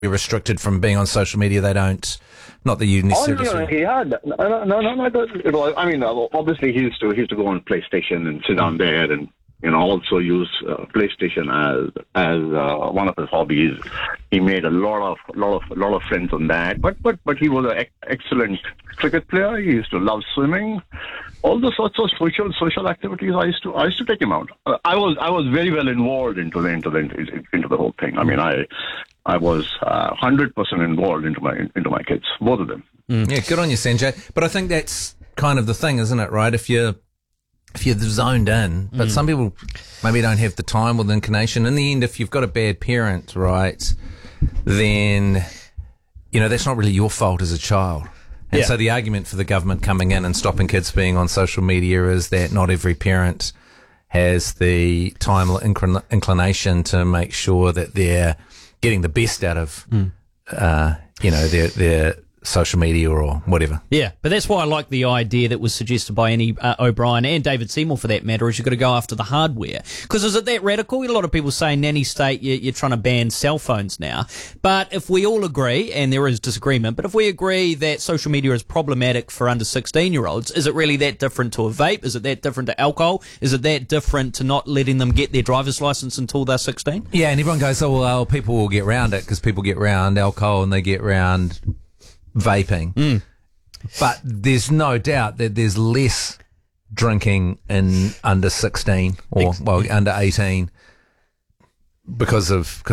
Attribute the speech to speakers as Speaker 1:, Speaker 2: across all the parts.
Speaker 1: restricted from being on social media. They don't. Not that you necessarily.
Speaker 2: No, he had. No. I mean, obviously, he used to go on PlayStation and sit down there, and also use PlayStation as one of his hobbies. He made a lot of friends on that. But he was an excellent cricket player. He used to love swimming. All the sorts of social activities. I used to take him out. I was very well involved into the whole thing. I mean, I was 100% involved into my kids, both of them.
Speaker 1: Yeah, good on you, Sanjay. But I think that's kind of the thing, isn't it? Right? If you're zoned in, but some people maybe don't have the time or the inclination. In the end, if you've got a bad parent, right, then that's not really your fault as a child. And so the argument for the government coming in and stopping kids being on social media is that not every parent has the time or inclination to make sure that they're getting the best out of, their social media or whatever.
Speaker 3: Yeah, but that's why I like the idea that was suggested by Annie O'Brien and David Seymour, for that matter, is you've got to go after the hardware. Because is it that radical? A lot of people say, nanny state, you're trying to ban cell phones now. But if we all agree, and there is disagreement, but if we agree that social media is problematic for under 16-year-olds, is it really that different to a vape? Is it that different to alcohol? Is it that different to not letting them get their driver's license until they're 16?
Speaker 1: Yeah, and everyone goes, oh, well, people will get round it because people get round alcohol and they get round vaping. But there's no doubt that there's less drinking in under 16 or under 18 because of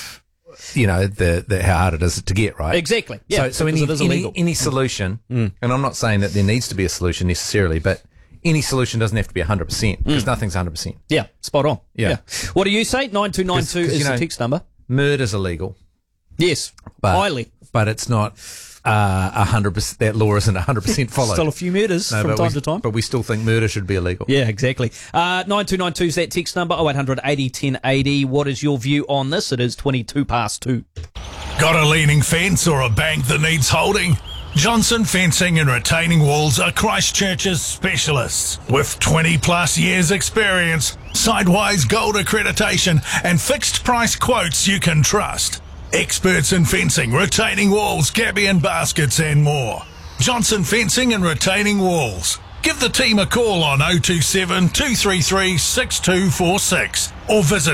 Speaker 1: the how hard it is to get, right?
Speaker 3: Exactly. Yeah.
Speaker 1: So any solution, and I'm not saying that there needs to be a solution necessarily, but any solution doesn't have to be 100% because nothing's 100%.
Speaker 3: Yeah, spot on.
Speaker 1: Yeah.
Speaker 3: What do you say? 9292 is the text number.
Speaker 1: Murder's illegal.
Speaker 3: Yes, highly.
Speaker 1: But it's not 100%. That law isn't 100% followed.
Speaker 3: Still a few murders from time to time.
Speaker 1: But we still think murder should be illegal.
Speaker 3: Yeah, exactly. 9292 is that text number, 0800 80 1080. What is your view on this? It is 2.
Speaker 4: Got a leaning fence or a bank that needs holding? Johnson Fencing and Retaining Walls are Christchurch's specialists. With 20 plus years experience, Sidewise Gold accreditation and fixed price quotes you can trust. Experts in fencing, retaining walls, gabion and baskets and more. Johnson Fencing and Retaining Walls. Give the team a call on 027 233 6246 or visit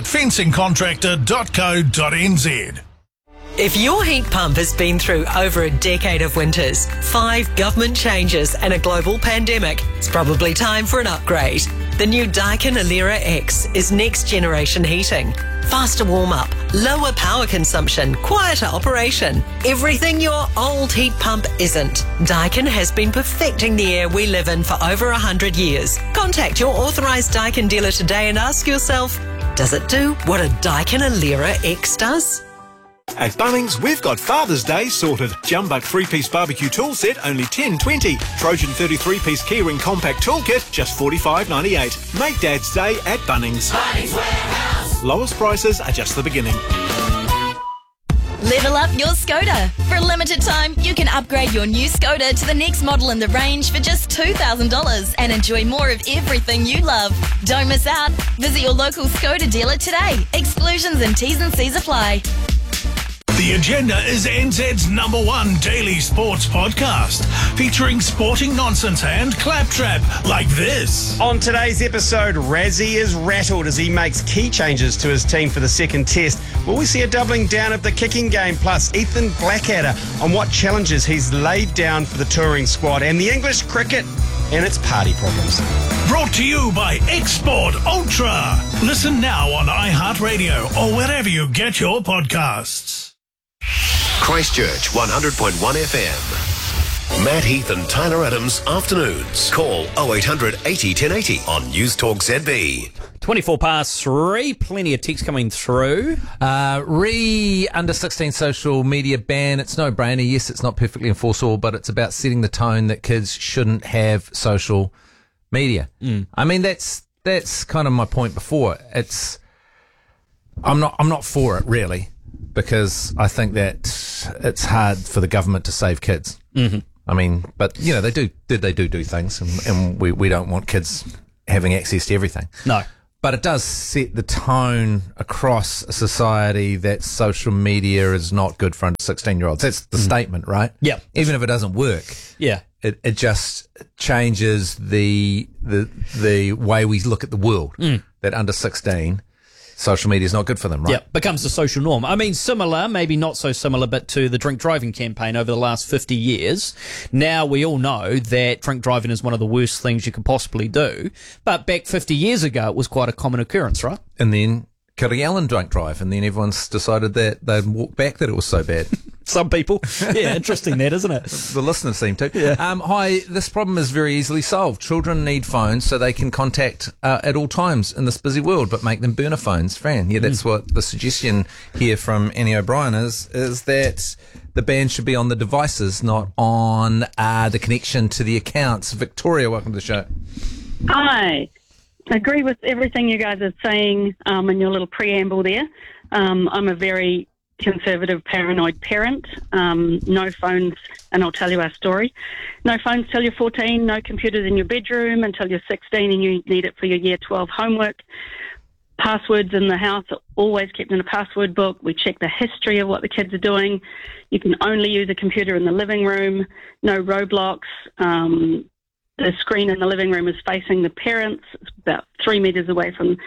Speaker 4: fencingcontractor.co.nz.
Speaker 5: If your heat pump has been through over a decade of winters, 5 government changes and a global pandemic, it's probably time for an upgrade. The new Daikin Alera X is next generation heating. Faster warm-up, lower power consumption, quieter operation. Everything your old heat pump isn't. Daikin has been perfecting the air we live in for over 100 years. Contact your authorised Daikin dealer today and ask yourself, does it do what a Daikin Alera X does?
Speaker 6: At Bunnings, we've got Father's Day sorted. Jumbuck 3-piece barbecue tool set, only $10.20. Trojan 33-piece keyring compact toolkit, just $45.98. Make Dad's Day at Bunnings.
Speaker 7: Bunnings Warehouse.
Speaker 6: Lowest prices are just the beginning.
Speaker 8: Level up your Skoda. For a limited time, you can upgrade your new Skoda to the next model in the range for just $2,000 and enjoy more of everything you love. Don't miss out. Visit your local Skoda dealer today. Exclusions and T's and C's apply.
Speaker 4: The Agenda is NZ's #1 daily sports podcast, featuring sporting nonsense and claptrap like this.
Speaker 9: On today's episode, Razzie is rattled as he makes key changes to his team for the second test. Will we see a doubling down of the kicking game? Plus, Ethan Blackadder on what challenges he's laid down for the touring squad and the English cricket and its party problems.
Speaker 4: Brought to you by Export Ultra. Listen now on iHeartRadio or wherever you get your podcasts.
Speaker 10: Christchurch 100.1 FM. Matt Heath and Tyler Adams afternoons. Call 0800 80 1080 on News Talk ZB.
Speaker 3: 3:24. Plenty of texts coming through.
Speaker 1: Under 16 social media ban. It's no brainer. Yes, it's not perfectly enforceable, but it's about setting the tone that kids shouldn't have social media. I mean, that's kind of my point before. I'm not for it really, because I think that it's hard for the government to save kids. Mm-hmm. I mean, but they do things, and we don't want kids having access to everything.
Speaker 3: No.
Speaker 1: But it does set the tone across a society that social media is not good for under 16-year-olds. That's the statement, right?
Speaker 3: Yeah.
Speaker 1: Even if it doesn't work.
Speaker 3: Yeah.
Speaker 1: It just changes the way we look at the world. That under 16, social media is not good for them, right?
Speaker 3: Yeah, becomes the social norm. I mean, similar, maybe not so similar, but to the drink driving campaign over the last 50 years. Now we all know that drink driving is one of the worst things you could possibly do. But back 50 years ago, it was quite a common occurrence, right?
Speaker 1: And then Kiriallen drunk drive, and then everyone's decided that they'd walk back that it was so bad.
Speaker 3: Some people. Yeah, interesting that, isn't it?
Speaker 1: The listeners seem to.
Speaker 3: Yeah.
Speaker 1: Hi, this problem is very easily solved. Children need phones so they can contact at all times in this busy world, but make them burner phones. Fran, yeah, that's what the suggestion here from Annie O'Brien is that the ban should be on the devices, not on the connection to the accounts. Victoria, welcome to the show.
Speaker 7: Hi. I agree with everything you guys are saying in your little preamble there. I'm a very conservative, paranoid parent. No phones, and I'll tell you our story. No phones till you're 14, no computers in your bedroom until you're 16 and you need it for your year 12 homework. Passwords in the house are always kept in a password book. We check the history of what the kids are doing. You can only use a computer in the living room. No Roblox. The screen in the living room is facing the parents. It's about 3 meters away from,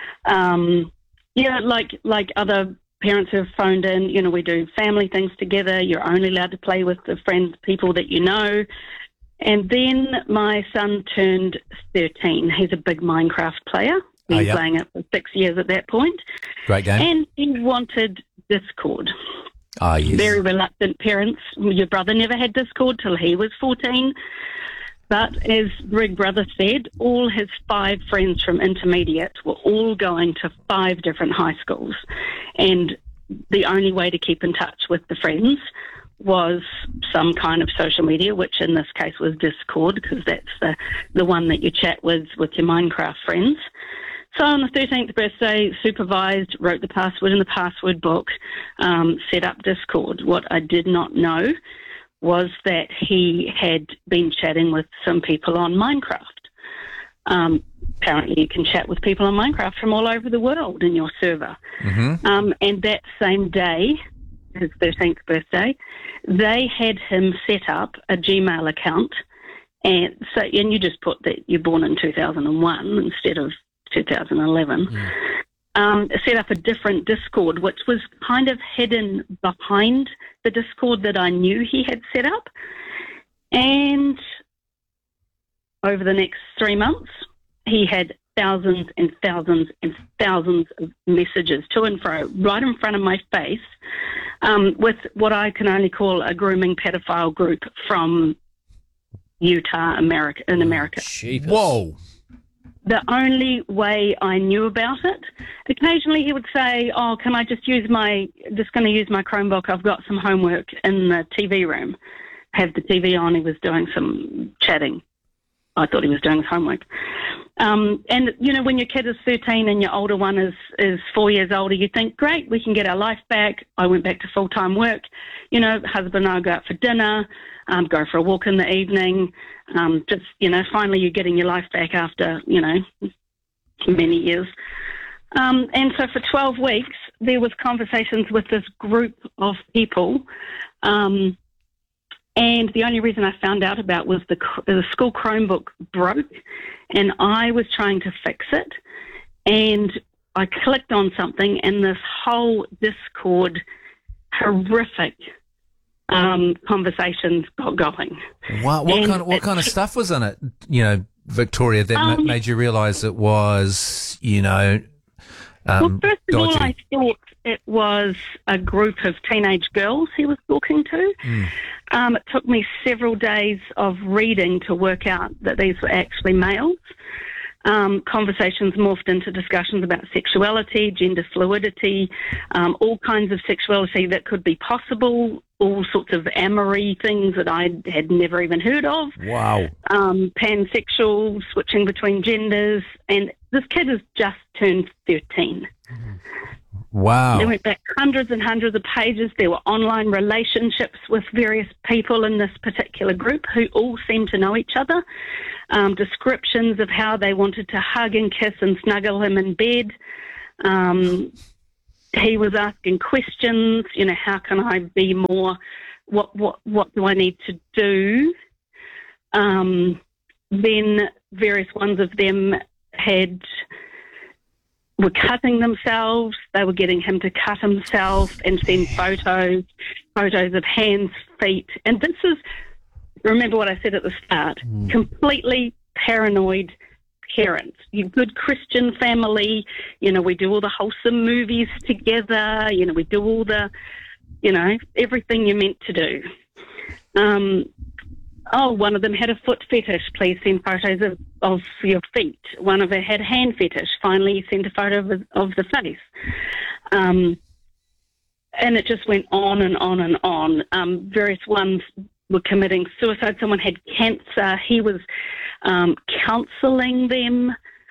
Speaker 7: like other parents who have phoned in. You know, we do family things together. You're only allowed to play with the friends, people that you know. And then my son turned 13. He's a big Minecraft player. Been playing it for 6 years at that point.
Speaker 1: Great game.
Speaker 7: And he wanted Discord.
Speaker 1: Yes.
Speaker 7: Very reluctant parents. Your brother never had Discord till he was 14. But as Big Brother said, all his 5 friends from intermediate were all going to 5 different high schools. And the only way to keep in touch with the friends was some kind of social media, which in this case was Discord, because that's the one that you chat with your Minecraft friends. So on the 13th birthday, supervised, wrote the password in the password book, set up Discord. What I did not know was that he had been chatting with some people on Minecraft. Apparently you can chat with people on Minecraft from all over the world in your server.
Speaker 1: Mm-hmm.
Speaker 7: And that same day, his 13th birthday, they had him set up a Gmail account. And you just put that you're born in 2001 instead of 2011. Set up a different Discord, which was kind of hidden behind the Discord that I knew he had set up. And over the next 3 months, he had thousands and thousands and thousands of messages to and fro right in front of my face with what I can only call a grooming pedophile group from Utah, America.
Speaker 3: Jeepers.
Speaker 1: Whoa.
Speaker 7: The only way I knew about it, occasionally he would say, "Oh, can I just going to use my Chromebook? I've got some homework in the TV room." Have the TV on. He was doing some chatting. I thought he was doing his homework. And you know, when your kid is 13 and your older one is 4 years older, you think, great, we can get our life back. I went back to full-time work. You know, husband and I go out for dinner, go for a walk in the evening. Just, you know, finally you're getting your life back after, you know, many years. And so for 12 weeks, there was conversations with this group of people. And the only reason I found out about was the school Chromebook broke, and I was trying to fix it. And I clicked on something, and this whole Discord horrific conversations got going.
Speaker 1: Wow. What kind of stuff was in it? You know, Victoria, that made you realise it was, you know,
Speaker 7: well, first of all,
Speaker 1: dodgy.
Speaker 7: I thought it was a group of teenage girls he was talking to. It took me several days of reading to work out that these were actually males. Conversations morphed into discussions about sexuality, gender fluidity, all kinds of sexuality that could be possible, all sorts of amory things that I had never even heard of.
Speaker 1: Wow.
Speaker 7: Pansexual, switching between genders, and this kid has just turned 13.
Speaker 1: Wow.
Speaker 7: They went back hundreds and hundreds of pages. There were online relationships with various people in this particular group who all seemed to know each other. descriptions of how they wanted to hug and kiss and snuggle him in bed. He was asking questions, how can I be more, what do I need to do? Then various ones of them were cutting themselves. They were getting him to cut himself and send photos of hands, feet. And this is, remember what I said at the start, completely paranoid parents. You good Christian family, we do all the wholesome movies together, we do all the, everything you're meant to do. One of them had a foot fetish. Please send photos of your feet. One of them had hand fetish. Finally, he sent a photo of the face. And it just went on and on and on. Various ones were committing suicide. Someone had cancer. He was counselling them.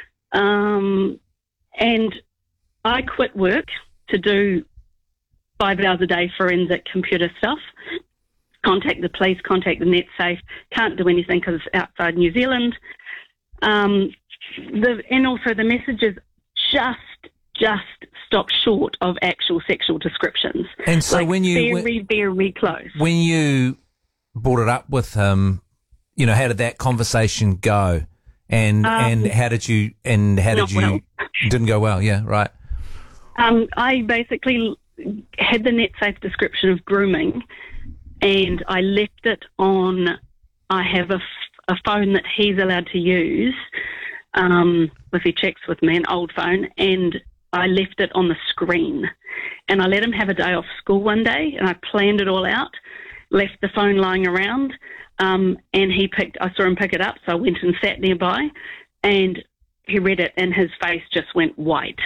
Speaker 7: And I quit work to do 5 hours a day forensic computer stuff. Contact the police, contact the NetSafe. Can't do anything because it's outside New Zealand. And also the messages just stop short of actual sexual descriptions.
Speaker 1: And so
Speaker 7: very, very close.
Speaker 1: When you brought it up with him, how did that conversation go? And how did you? Well. Didn't go well. Yeah, right.
Speaker 7: I basically had the NetSafe description of grooming. And I left it on, I have a phone that he's allowed to use if he checks with me, an old phone, and I left it on the screen. And I let him have a day off school one day, and I planned it all out, left the phone lying around, and I saw him pick it up, so I went and sat nearby, and he read it, and his face just went white.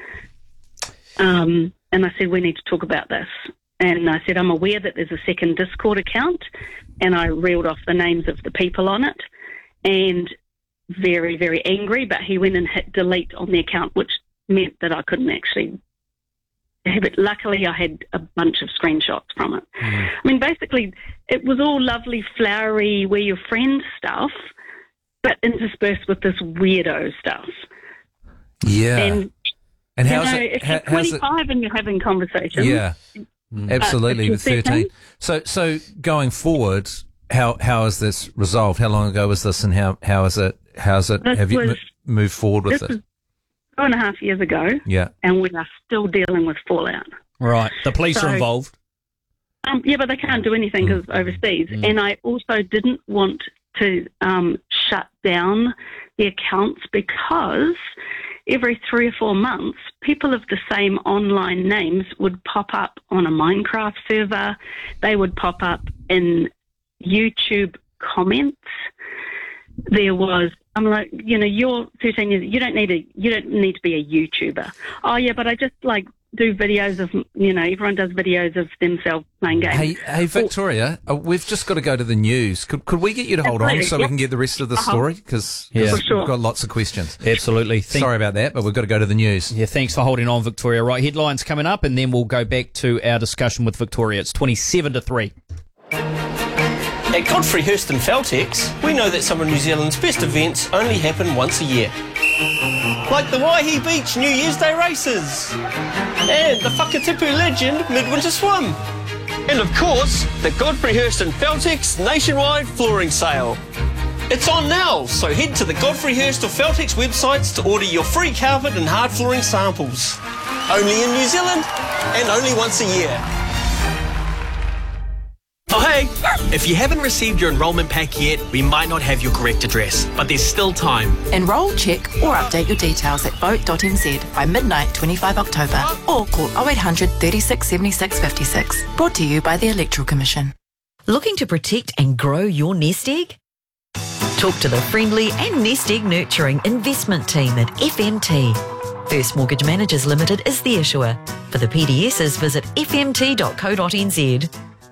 Speaker 7: And I said, we need to talk about this. And I said, I'm aware that there's a second Discord account, and I reeled off the names of the people on it, and very, very angry, but he went and hit delete on the account, which meant that I couldn't actually have it. Luckily, I had a bunch of screenshots from it. I mean, basically, it was all lovely, flowery, we're your friend stuff, but interspersed with this weirdo stuff.
Speaker 1: Yeah. And how's it?
Speaker 7: If you're 25 and you're having conversations.
Speaker 1: Yeah. Absolutely, with 13. So going forward, how is this resolved? How long ago was this, and how's it? Have you moved forward with
Speaker 7: this?
Speaker 1: it?
Speaker 7: Was 2.5 years ago.
Speaker 1: Yeah,
Speaker 7: and we are still dealing with fallout.
Speaker 3: Right, the police are involved.
Speaker 7: Yeah, but they can't do anything because it's overseas. And I also didn't want to shut down the accounts because every 3 or 4 months, people of the same online names would pop up on a Minecraft server. They would pop up in YouTube comments. There was, I'm like, you're 13 years, you don't need to be a YouTuber. Oh yeah, but I just do videos of, everyone does videos of themselves playing games.
Speaker 1: Hey, Victoria, we've just got to go to the news. Could we get you to hold on so we can get the rest of the story? Because we've got lots of questions.
Speaker 3: Absolutely.
Speaker 1: Sorry about that, but we've got to go to the news.
Speaker 3: Yeah, thanks for holding on, Victoria. Right, headlines coming up, and then we'll go back to our discussion with Victoria. It's 27-3.
Speaker 11: At Godfrey Hirst and Feltex, we know that some of New Zealand's best events only happen once a year. Like the Waihi Beach New Year's Day races, and the Whakatipu Legend Midwinter Swim, and of course, the Godfrey Hirst and Feltex nationwide flooring sale. It's on now, so head to the Godfrey Hirst or Feltex websites to order your free carpet and hard flooring samples. Only in New Zealand, and only once a year. Oh hey, if you haven't received your enrolment pack yet, we might not have your correct address, but there's still time.
Speaker 12: Enrol, check or update your details at vote.nz by midnight 25 October or call 0800 36 76 56. Brought to you by the Electoral Commission.
Speaker 13: Looking to protect and grow your nest egg? Talk to the friendly and nest egg nurturing investment team at FMT. First Mortgage Managers Limited is the issuer. For the PDSs, visit fmt.co.nz.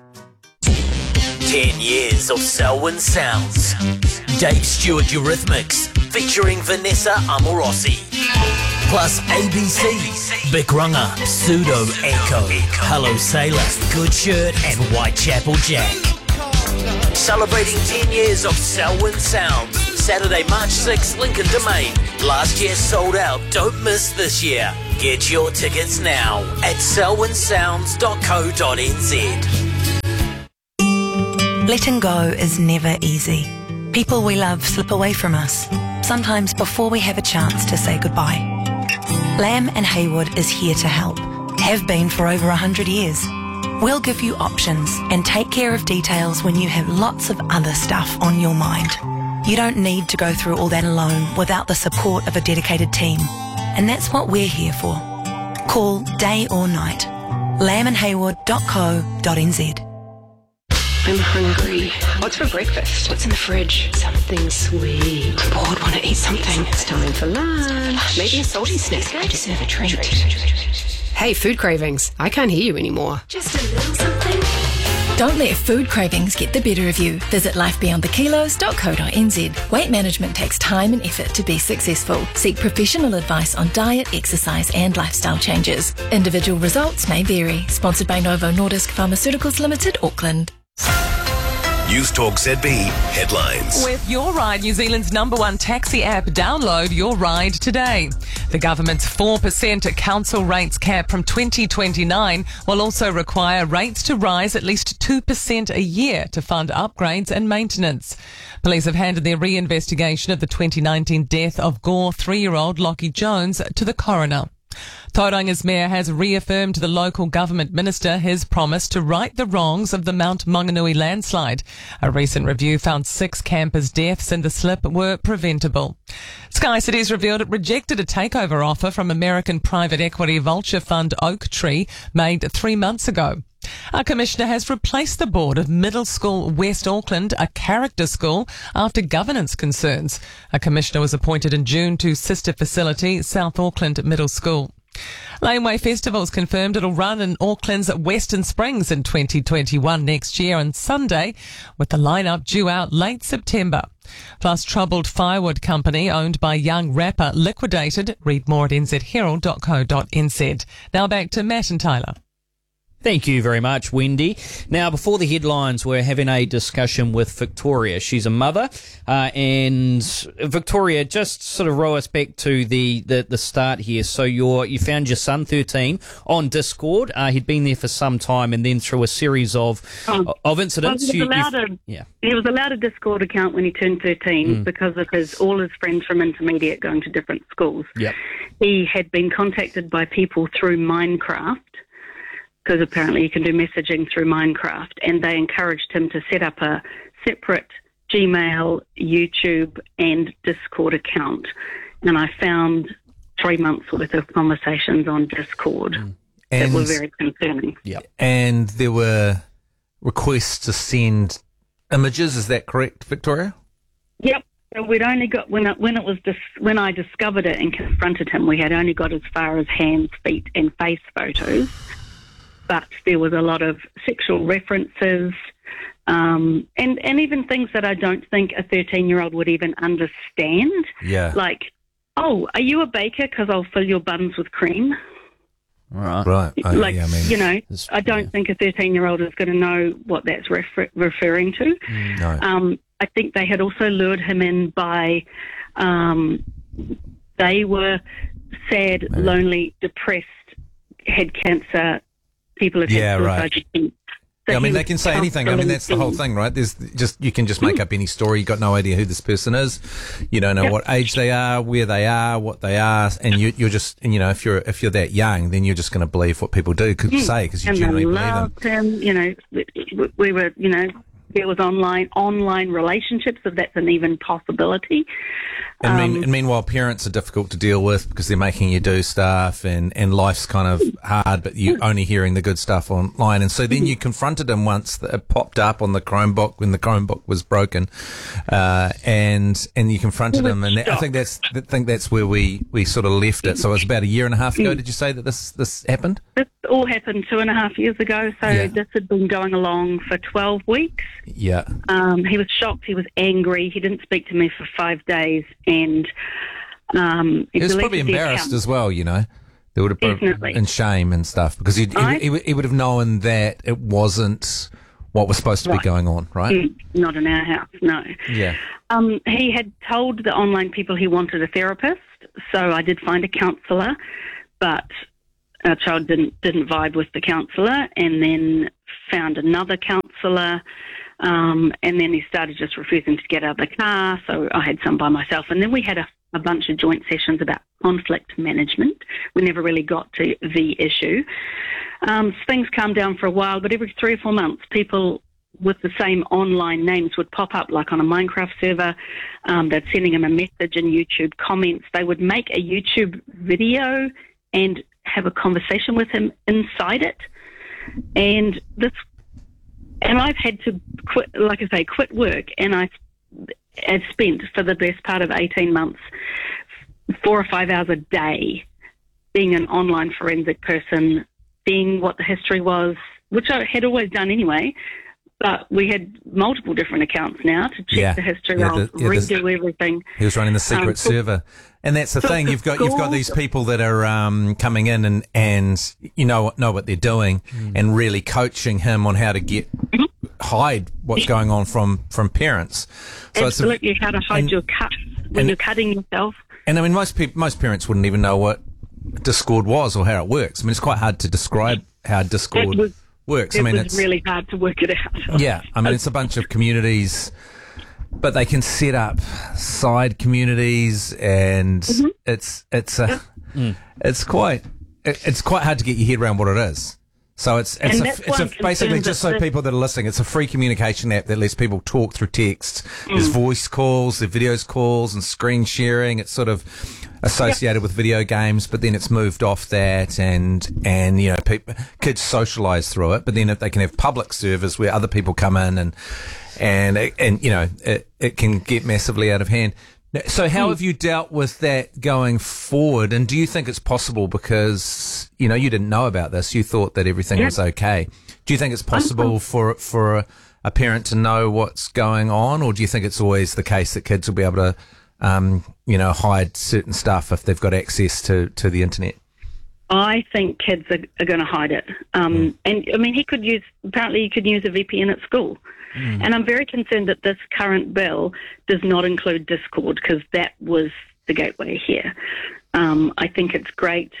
Speaker 14: 10 years of Selwyn Sounds. Dave Stewart Eurythmics featuring Vanessa Amorosi. Plus ABC, Big Runga, Pseudo Echo, Hello Sailor, Good Shirt and Whitechapel Jack. Celebrating 10 years of Selwyn Sounds. Saturday, March 6th, Lincoln Domain. Last year sold out. Don't miss this year. Get your tickets now at selwynsounds.co.nz.
Speaker 15: Letting go is never easy. People we love slip away from us, sometimes before we have a chance to say goodbye. Lamb and Haywood is here to help, have been for over 100 years. We'll give you options and take care of details when you have lots of other stuff on your mind. You don't need to go through all that alone without the support of a dedicated team. And that's what we're here for. Call day or night. lambandhaywood.co.nz.
Speaker 16: I'm hungry. What's for breakfast? What's in the fridge? Something sweet. I'm bored, want to eat something. It's time for lunch. Maybe a salty snack. I deserve a treat. Hey, food cravings. I can't hear you anymore.
Speaker 17: Just a little something. Don't let food cravings get the better of you. Visit lifebeyondthekilos.co.nz. Weight management takes time and effort to be successful. Seek professional advice on diet, exercise and lifestyle changes. Individual results may vary. Sponsored by Novo Nordisk Pharmaceuticals Limited, Auckland.
Speaker 10: News Talk ZB headlines.
Speaker 18: With Your Ride, New Zealand's #1 taxi app, download Your Ride today. The government's 4% council rates cap from 2029 will also require rates to rise at least 2% a year to fund upgrades and maintenance. Police have handed their re-investigation of the 2019 death of Gore 3-year-old Lockie Jones to the coroner. Tauranga's mayor has reaffirmed to the local government minister his promise to right the wrongs of the Mount Maunganui landslide. A recent review found 6 campers' deaths in the slip were preventable. Sky Cities revealed it rejected a takeover offer from American private equity vulture fund Oaktree made 3 months ago. A commissioner has replaced the board of Middle School West Auckland, a character school, after governance concerns. A commissioner was appointed in June to sister facility South Auckland Middle School. Laneway Festival's confirmed it'll run in Auckland's Western Springs in 2021 next year on Sunday, with the lineup due out late September. Plus, troubled firewood company owned by young rapper liquidated. Read more at nzherald.co.nz. Now back to Matt and Tyler.
Speaker 3: Thank you very much, Wendy. Now, before the headlines, we're having a discussion with Victoria. She's a mother, and Victoria, just sort of row us back to the start here. So you found your son, 13, on Discord. He'd been there for some time, and then through a series of incidents,
Speaker 7: he was allowed a Discord account when he turned 13 because of all his friends from intermediate going to different schools.
Speaker 3: Yep.
Speaker 7: He had been contacted by people through Minecraft, because apparently you can do messaging through Minecraft, and they encouraged him to set up a separate Gmail, YouTube and Discord account. And I found 3 months worth of conversations on Discord that were very concerning.
Speaker 1: Yeah. And there were requests to send images, is that correct, Victoria?
Speaker 7: Yep. So we'd only got, when I discovered it and confronted him, we had only got as far as hands, feet and face photos. But there was a lot of sexual references and even things that I don't think a 13-year-old would even understand.
Speaker 1: Yeah.
Speaker 7: Like, oh, are you a baker? Because I'll fill your buns with cream.
Speaker 1: Right.
Speaker 7: Like, I don't think a 13-year-old is going to know what that's referring to.
Speaker 1: No.
Speaker 7: I think they had also lured him in by they were sad, lonely, depressed, had cancer. People have had suicide attempts. So
Speaker 1: they can say anything. I mean, that's the whole thing, right? You can just make up any story. You've got no idea who this person is. You don't know what age they are, where they are, what they are, and you're just, if you're that young, then you're just going to believe what people do say because you generally believe them.
Speaker 7: We were, there was online relationships, if that's an even possibility.
Speaker 1: And meanwhile, parents are difficult to deal with because they're making you do stuff and life's kind of hard, but you're only hearing the good stuff online. And so then you confronted him once that it popped up on the Chromebook when the Chromebook was broken, and you confronted him. And I think that's where we sort of left it. So it was about 1.5 years ago. Did you say that this happened?
Speaker 7: This all happened 2.5 years ago. So this had been going along for 12 weeks.
Speaker 1: Yeah.
Speaker 7: He was shocked. He was angry. He didn't speak to me for 5 days. And
Speaker 1: he was probably embarrassed as well, There would have been in shame and stuff because he would have known that it wasn't what was supposed to be going on, right?
Speaker 7: Not in our house, no.
Speaker 1: Yeah.
Speaker 7: He had told the online people he wanted a therapist, so I did find a counsellor, but our child didn't vibe with the counsellor, and then found another counsellor, and then he started just refusing to get out of the car, so I had some by myself. And then we had a bunch of joint sessions about conflict management. We never really got to the issue. Things calmed down for a while, but every 3 or 4 months, people with the same online names would pop up, like on a Minecraft server. They'd sending him a message in YouTube comments. They would make a YouTube video and have a conversation with him inside it. And I've had to quit, like I say, quit work, and I have spent for the best part of 18 months 4 or 5 hours a day being an online forensic person, seeing what the history was, which I had always done anyway, but we had multiple different accounts now to check the history, redo everything.
Speaker 1: He was running the secret server. And that's the thing, you've got these people that are coming in and you know what they're doing and really coaching him on how to hide what's going on from parents. So
Speaker 7: absolutely, how to hide your cuts when you're cutting yourself.
Speaker 1: And I mean, most parents wouldn't even know what Discord was or how it works. I mean, it's quite hard to describe how Discord works.
Speaker 7: It was really hard to work it out.
Speaker 1: Yeah, I mean, it's a bunch of communities, but they can set up side communities, and it's quite hard to get your head around what it is. So it's basically, just so people that are listening, it's a free communication app that lets people talk through text. There's voice calls, there's videos calls, and screen sharing. It's sort of associated with video games, but then it's moved off that, and you know, kids socialize through it. But then they can have public servers where other people come in, and you know, it can get massively out of hand. So how have you dealt with that going forward? And do you think it's possible, because, you know, you didn't know about this, you thought that everything was okay. Do you think it's possible for a parent to know what's going on, or do you think it's always the case that kids will be able to, you know, hide certain stuff if they've got access to the internet?
Speaker 7: I think kids are going to hide it. And I mean, apparently you could use a VPN at school. And I'm very concerned that this current bill does not include Discord, because that was the gateway here. I think it's great,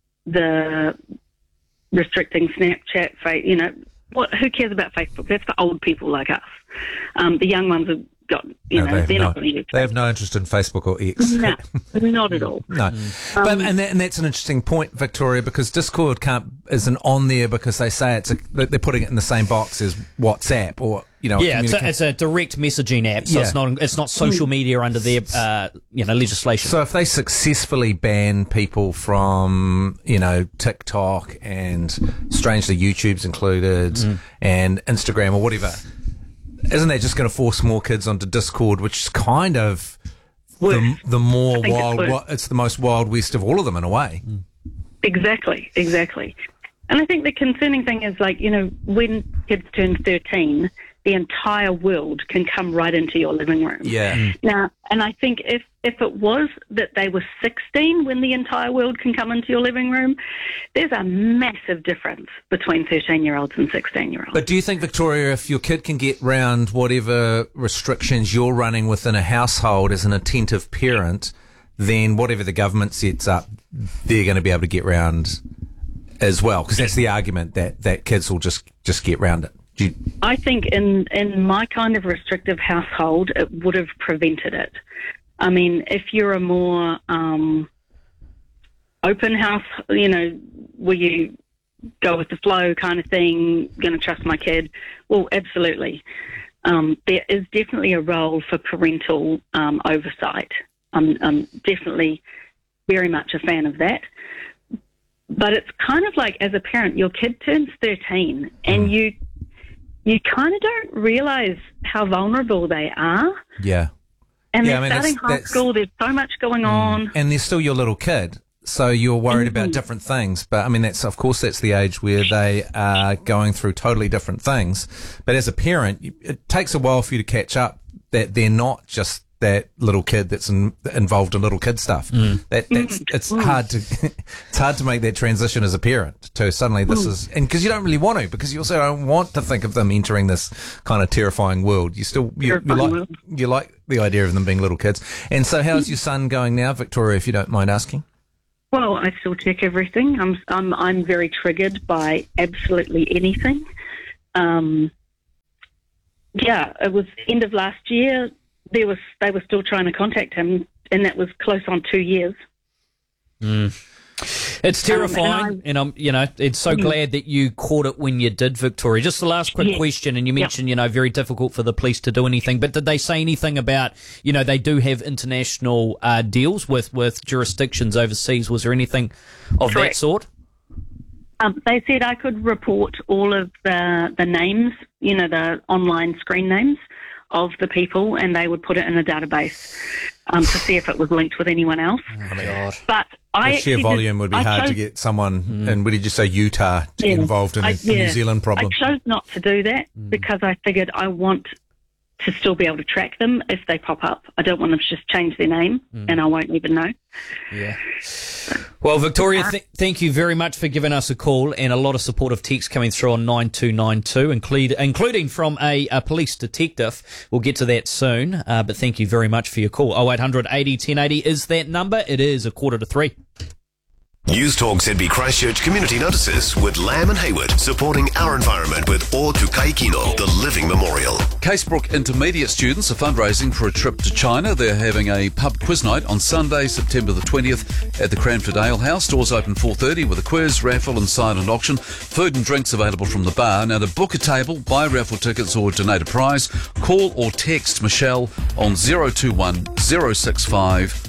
Speaker 7: the restricting Snapchat, you know, who cares about Facebook? That's for old people like us. The young ones have got, they're not going to use Facebook.
Speaker 1: They have no interest in Facebook or X.
Speaker 7: No, not at all.
Speaker 1: No. And that's an interesting point, Victoria, because Discord isn't on there because they say they're putting it in the same box as WhatsApp, or, you know.
Speaker 3: Yeah, it's a direct messaging app, so it's not social media under their legislation.
Speaker 1: So if they successfully ban people from, you know, TikTok, and strangely YouTube's included, and Instagram or whatever, isn't that just going to force more kids onto Discord, which is kind of the more wild? It's the most wild west of all of them in a way.
Speaker 7: Exactly. And I think the concerning thing is, like, you know, when kids turn 13, the entire world can come right into your living room.
Speaker 1: Yeah.
Speaker 7: Now, and I think if it was that they were 16 when the entire world can come into your living room, there's a massive difference between 13-year-olds and 16-year-olds.
Speaker 1: But do you think, Victoria, if your kid can get round whatever restrictions you're running within a household as an attentive parent, then whatever the government sets up, they're going to be able to get round as well? Because that's the argument, that kids will just get round it.
Speaker 7: I think in my kind of restrictive household, it would have prevented it. I mean, if you're a more open house, you know, where you go with the flow kind of thing, going to trust my kid, well, absolutely. There is definitely a role for parental oversight. I'm definitely very much a fan of that. But it's kind of like, as a parent, your kid turns 13 and you kind of don't realise how vulnerable they are.
Speaker 1: Yeah.
Speaker 7: And they're starting high school, there's so much going on.
Speaker 1: And they're still your little kid, so you're worried about different things. But, I mean, that's the age where they are going through totally different things. But as a parent, it takes a while for you to catch up that they're not just that little kid that's involved in little kid stuff. It's hard to make that transition as a parent to suddenly this is, and because you don't really want to, because you also don't want to think of them entering this kind of terrifying world. You like the idea of them being little kids. And so how's your son going now, Victoria, if you don't mind asking?
Speaker 7: Well, I still check everything. I'm very triggered by absolutely anything. It was end of last year. They were still trying to contact him, and that was close on 2 years.
Speaker 3: It's terrifying, and I'm, it's so glad that you caught it when you did, Victoria. Just the last quick question, and you mentioned, very difficult for the police to do anything, but did they say anything about, they do have international deals with jurisdictions overseas? Was there anything of that sort?
Speaker 7: They said I could report all of the names, the online screen names of the people, and they would put it in a database to see if it was linked with anyone else.
Speaker 1: Oh my God.
Speaker 7: But
Speaker 1: the sheer volume would be hard to get someone, and what did you say, Utah, to get involved in the New Zealand problem?
Speaker 7: I chose not to do that because I figured I want to still be able to track them if they pop up. I don't want them to just change their name and I won't even know.
Speaker 3: Yeah. Well, Victoria, thank you very much for giving us a call, and a lot of supportive texts coming through on 9292, including from a police detective. We'll get to that soon, but thank you very much for your call. 0800 80 1080 is that number. It is 2:45.
Speaker 10: News Talk ZB Christchurch community notices with Lamb and Hayward, supporting our environment with O Tukai Kino, the Living Memorial.
Speaker 19: Casebrook Intermediate students are fundraising for a trip to China. They're having a pub quiz night on Sunday, September the 20th at the Cranford Ale House. Doors open 4:30 with a quiz, raffle and silent auction. Food and drinks available from the bar. Now to book a table, buy raffle tickets or donate a prize, call or text Michelle on 021 065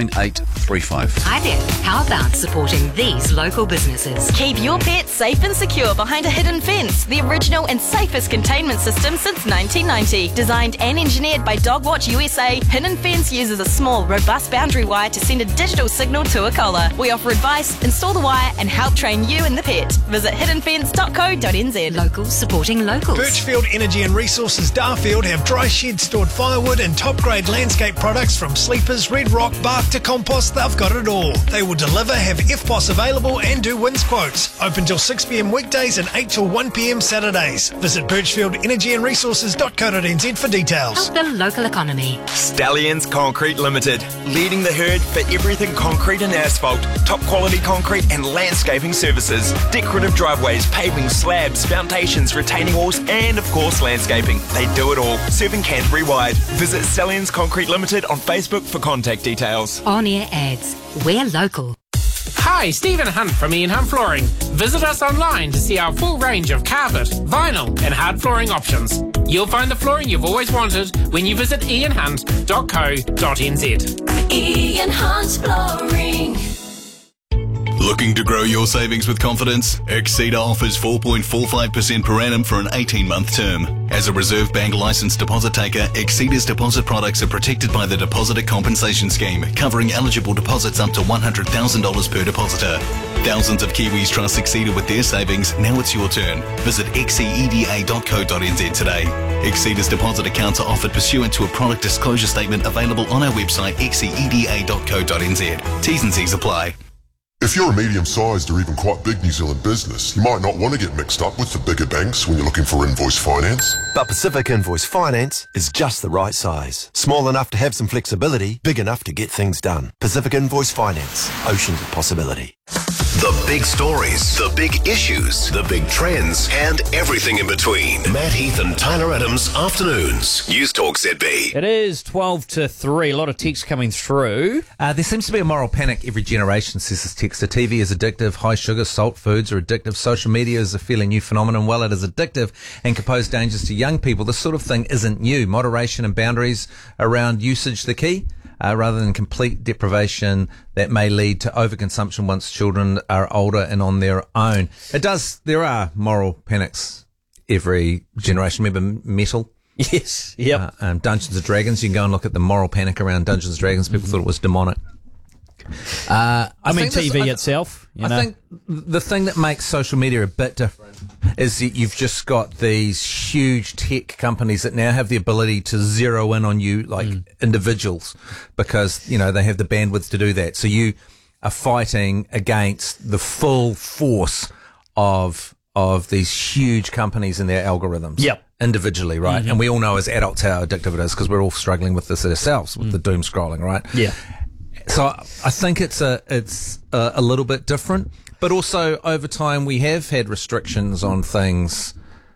Speaker 19: 9835.
Speaker 13: Hi there. How about supporting these local businesses?
Speaker 8: Keep your pets safe and secure behind a hidden fence. The original and safest containment system since 1990. Designed and engineered by Dogwatch USA, Hidden Fence uses a small, robust boundary wire to send a digital signal to a collar. We offer advice, install the wire, and help train you and the pet. Visit hiddenfence.co.nz.
Speaker 13: Locals supporting locals.
Speaker 6: Birchfield Energy and Resources Darfield have dry shed stored firewood and top-grade landscape products from sleepers, red rock, bark to compost. They've got it all. They will deliver, have FPOS available, and do wins quotes. Open till 6 p.m. weekdays and 8 till 1 p.m. Saturdays. Visit birchfieldenergyandresources.co.nz for details.
Speaker 13: Help the local economy.
Speaker 20: Stallions Concrete Limited, leading the herd for everything concrete and asphalt, top quality concrete and landscaping services, decorative driveways, paving, slabs, foundations, retaining walls, and of course landscaping. They do it all, serving Canterbury wide. Visit Stallions Concrete Limited on Facebook for contact details.
Speaker 13: On-air ads. We're local.
Speaker 21: Hi, Stephen Hunt from Ian Hunt Flooring. Visit us online to see our full range of carpet, vinyl and hard flooring options. You'll find the flooring you've always wanted when you visit ianhunt.co.nz.
Speaker 22: Ian Hunt Flooring.
Speaker 4: Looking to grow your savings with confidence? Exceeda offers 4.45% per annum for an 18-month term. As a Reserve Bank licensed deposit taker, Exceeda's deposit products are protected by the Depositor Compensation Scheme, covering eligible deposits up to $100,000 per depositor. Thousands of Kiwis trust Exceeda with their savings. Now it's your turn. Visit xceda.co.nz today. Exceeda's deposit accounts are offered pursuant to a product disclosure statement available on our website xceda.co.nz. T's and C's apply.
Speaker 23: If you're a medium-sized or even quite big New Zealand business, you might not want to get mixed up with the bigger banks when you're looking for invoice finance.
Speaker 24: But Pacific Invoice Finance is just the right size. Small enough to have some flexibility, big enough to get things done. Pacific Invoice Finance. Oceans of possibility.
Speaker 10: The big stories, the big issues, the big trends, and everything in between. Matt Heath and Tyler Adams, Afternoons. News Talk ZB.
Speaker 3: It is 12:03. A lot of texts coming through.
Speaker 1: There seems to be a moral panic every generation, says this texter. TV is addictive. High sugar, salt foods are addictive. Social media is a fairly new phenomenon. While it is addictive and can pose dangers to young people, this sort of thing isn't new. Moderation and boundaries around usage the key. Rather than complete deprivation that may lead to overconsumption once children are older and on their own. There are moral panics every generation. Remember Metal?
Speaker 3: Yes. Yep.
Speaker 1: Dungeons and Dragons. You can go and look at the moral panic around Dungeons and Dragons. People thought it was demonic.
Speaker 3: I mean,
Speaker 1: think
Speaker 3: TV itself. You know?
Speaker 1: I think the thing that makes social media a bit different is that you've just got these huge tech companies that now have the ability to zero in on you like individuals because, you know, they have the bandwidth to do that. So you are fighting against the full force of these huge companies and their algorithms.
Speaker 3: Yep.
Speaker 1: Individually, right? And we all know as adults how addictive it is because we're all struggling with this ourselves, with the doom scrolling, right?
Speaker 3: Yeah.
Speaker 1: So I think it's a little bit different, but also over time we have had restrictions on things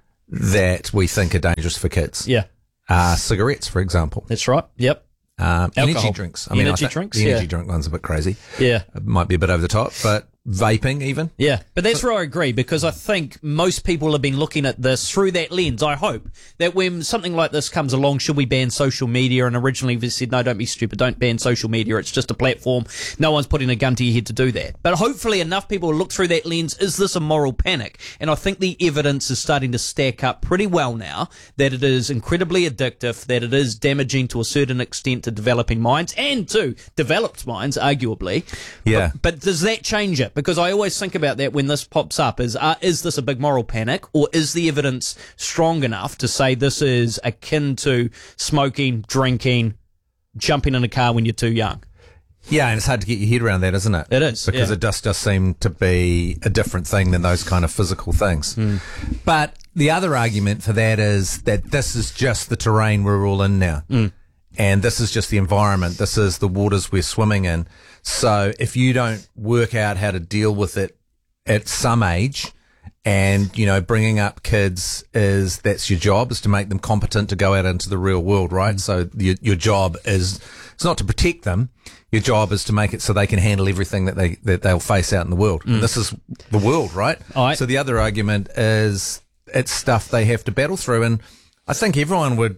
Speaker 1: that we think are dangerous for kids.
Speaker 3: Yeah.
Speaker 1: Cigarettes, for example.
Speaker 3: That's right. Yep.
Speaker 1: Energy drinks. I mean,
Speaker 3: Energy
Speaker 1: I think
Speaker 3: drinks,
Speaker 1: the energy
Speaker 3: yeah.
Speaker 1: drink one's a bit crazy.
Speaker 3: Yeah.
Speaker 1: It might be a bit over the top, but vaping even.
Speaker 3: Yeah, but that's where I agree, because I think most people have been looking at this through that lens. I hope that when something like this comes along, should we ban social media? And originally we said, no, don't be stupid, don't ban social media. It's just a platform. No one's putting a gun to your head to do that. But hopefully enough people will look through that lens. Is this a moral panic? And I think the evidence is starting to stack up pretty well now that it is incredibly addictive, that it is damaging to a certain extent to developing minds and to developed minds, arguably.
Speaker 1: Yeah.
Speaker 3: But does that change it? Because I always think about that when this pops up is this a big moral panic, or is the evidence strong enough to say this is akin to smoking, drinking, jumping in a car when you're too young?
Speaker 1: Yeah, and it's hard to get your head around that, isn't it?
Speaker 3: It is.
Speaker 1: Because
Speaker 3: yeah.
Speaker 1: it does seem to be a different thing than those kind of physical things. But the other argument for that is that this is just the terrain we're all in now. And this is just the environment. This is the waters we're swimming in. So if you don't work out how to deal with it at some age, and, you know, bringing up kids that's your job, is to make them competent to go out into the real world, right? So your job is, it's not to protect them. Your job is to make it so they can handle everything that they'll face out in the world. And this is the world, right?
Speaker 3: All right.
Speaker 1: So the other argument is it's stuff they have to battle through. And I think everyone would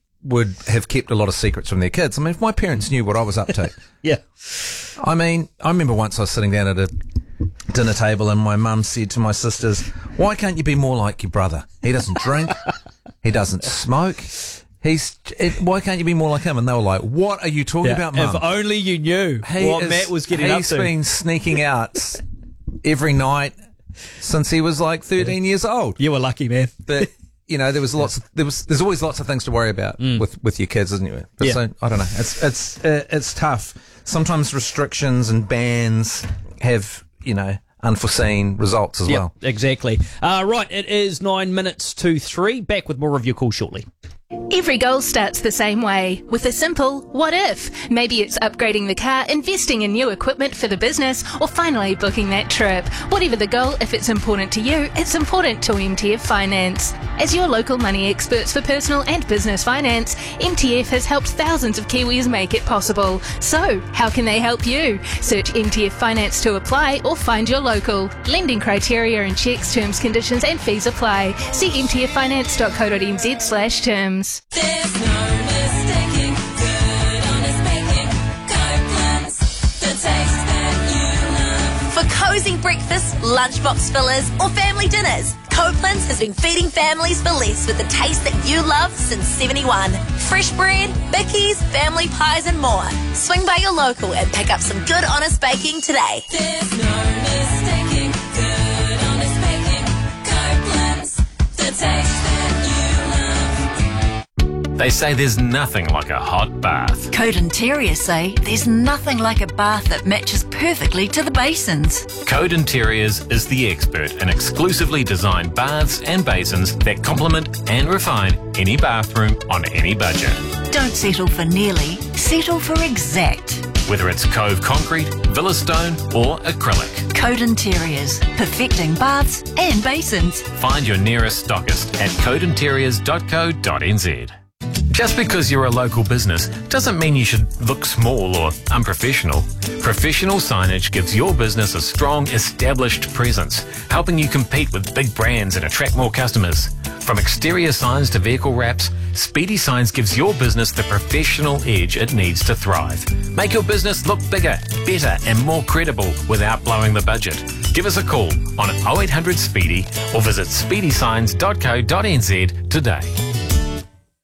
Speaker 1: have kept a lot of secrets from their kids. I mean, if my parents knew what I was up to.
Speaker 3: Yeah.
Speaker 1: I mean, I remember once I was sitting down at a dinner table and my mum said to my sisters, why can't you be more like your brother? He doesn't drink. He doesn't smoke. Why can't you be more like him? And they were like, what are you talking about, Mum?
Speaker 3: If only you knew what Matt was getting up to.
Speaker 1: He's been sneaking out every night since he was like 13 years old.
Speaker 3: You were lucky, man.
Speaker 1: But you know, there's always lots of things to worry about with your kids, isn't there? But so, I don't know. It's tough. Sometimes restrictions and bans have, you know, unforeseen results as well.
Speaker 3: Exactly. Right, it is 9 minutes to 3. Back with more of your call shortly.
Speaker 17: Every goal starts the same way, with a simple what if. Maybe it's upgrading the car, investing in new equipment for the business, or finally booking that trip. Whatever the goal, if it's important to you, it's important to MTF Finance. As your local money experts for personal and business finance, MTF has helped thousands of Kiwis make it possible. So, how can they help you? Search MTF Finance to apply or find your local. Lending criteria and checks, terms, conditions and fees apply. See mtffinance.co.nz/terms.
Speaker 22: There's no mistaking good, honest baking. Copeland's, the taste that you love.
Speaker 8: For cozy breakfasts, lunchbox fillers, or family dinners, Copeland's has been feeding families for less with the taste that you love since 71. Fresh bread, bickies, family pies and more. Swing by your local and pick up some good honest baking today.
Speaker 22: There's no mistaking good, honest baking. Copeland's, the taste that you love.
Speaker 2: They say there's nothing like a hot bath.
Speaker 13: Code Interiors say there's nothing like a bath that matches perfectly to the basins.
Speaker 2: Code Interiors is the expert in exclusively designed baths and basins that complement and refine any bathroom on any budget.
Speaker 13: Don't settle for nearly, settle for exact.
Speaker 2: Whether it's Cove Concrete, Villa Stone or acrylic.
Speaker 13: Code Interiors, perfecting baths and basins.
Speaker 2: Find your nearest stockist at codeinteriors.co.nz. Just because you're a local business doesn't mean you should look small or unprofessional. Professional signage gives your business a strong, established presence, helping you compete with big brands and attract more customers. From exterior signs to vehicle wraps, Speedy Signs gives your business the professional edge it needs to thrive. Make your business look bigger, better and more credible without blowing the budget. Give us a call on 0800 Speedy or visit speedysigns.co.nz today.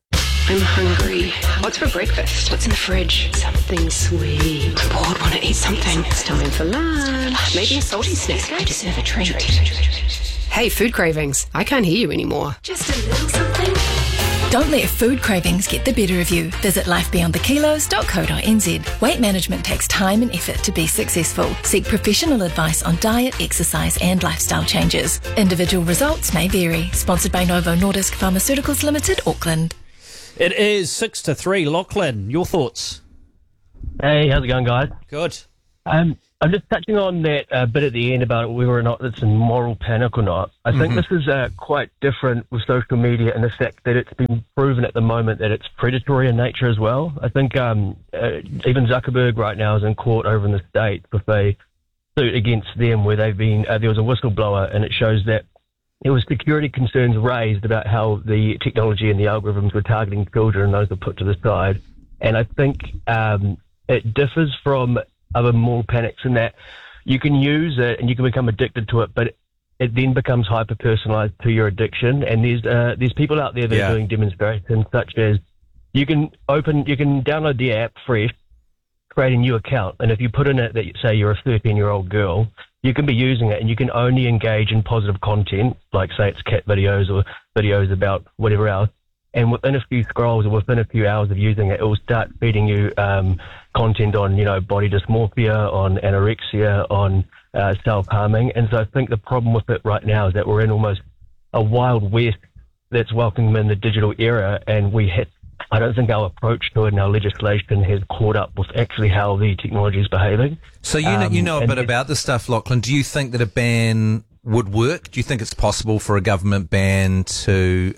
Speaker 16: I'm hungry. What's for breakfast? What's in the fridge? Something sweet. I'm bored, want to eat something. It's time for lunch. Maybe a salty snack. I deserve a treat. Hey, food cravings. I can't hear you anymore. Just a little something.
Speaker 17: Don't let food cravings get the better of you. Visit lifebeyondthekilos.co.nz. Weight management takes time and effort to be successful. Seek professional advice on diet, exercise and lifestyle changes. Individual results may vary. Sponsored by Novo Nordisk Pharmaceuticals Limited, Auckland.
Speaker 3: It is 6-3. Lachlan, your thoughts?
Speaker 5: Hey, how's it going, guys?
Speaker 3: Good.
Speaker 5: I'm just touching on that bit at the end about whether or not it's a moral panic or not. I think this is quite different with social media in the fact that it's been proven at the moment that it's predatory in nature as well. I think even Zuckerberg right now is in court over in the States with a suit against them where they've been, there was a whistleblower, and it shows that there was security concerns raised about how the technology and the algorithms were targeting children, and those were put to the side. And I think it differs from other moral panics in that you can use it and you can become addicted to it, but it then becomes hyper-personalized to your addiction. And there's people out there that are doing demonstrations such as you can download the app fresh, create a new account, and if you put in it that say you're a 13-year-old girl, you can be using it and you can only engage in positive content, like say it's cat videos or videos about whatever else. And within a few scrolls or within a few hours of using it, it will start feeding you content on, body dysmorphia, on anorexia, on self-harming. And so I think the problem with it right now is that we're in almost a wild west that's welcoming in the digital era, and I don't think our approach to it and our legislation has caught up with actually how the technology is behaving.
Speaker 1: So you know a bit about this stuff, Lachlan. Do you think that a ban would work? Do you think it's possible for a government ban to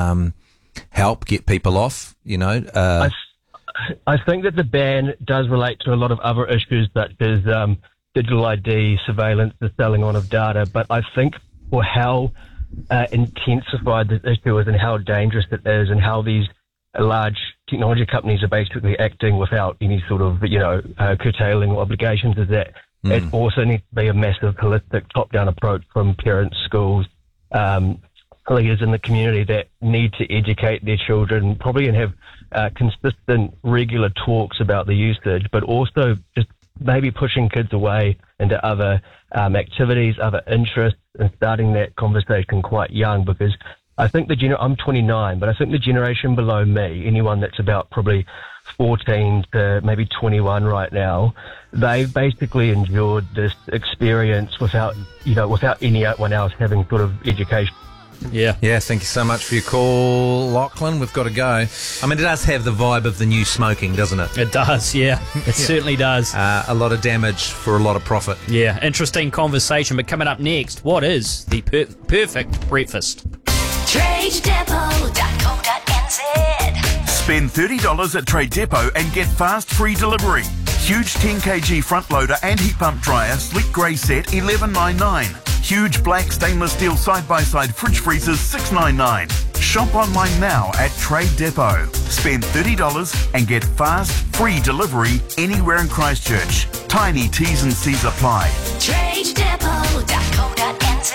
Speaker 1: help get people off?
Speaker 5: I think that the ban does relate to a lot of other issues such as digital ID, surveillance, the selling on of data. But I think for how intensified this issue is and how dangerous it is and how these large technology companies are basically acting without any sort of, curtailing obligations, is that it also needs to be a massive holistic top-down approach from parents, schools, leaders in the community that need to educate their children probably and have consistent, regular talks about the usage, but also just maybe pushing kids away into other activities, other interests, and starting that conversation quite young, because I think I'm 29, but I think the generation below me, anyone that's about probably 14 to maybe 21 right now, they basically endured this experience without anyone else having sort of education.
Speaker 1: Yeah, thank you so much for your call, Lachlan. We've got to go. I mean, it does have the vibe of the new smoking, doesn't it?
Speaker 3: It does, yeah. It certainly does.
Speaker 1: A lot of damage for a lot of profit.
Speaker 3: Yeah, interesting conversation. But coming up next, what is the perfect breakfast?
Speaker 9: TradeDepot.co.nz. Spend $30 at Trade Depot and get fast free delivery. Huge 10 kg front loader and heat pump dryer, sleek grey set, $11.99. Huge black stainless steel side-by-side fridge freezers, $6.99. Shop online now at Trade Depot. Spend $30 and get fast, free delivery anywhere in Christchurch. Tiny T's and C's apply.
Speaker 22: TradeDepot.co.nz.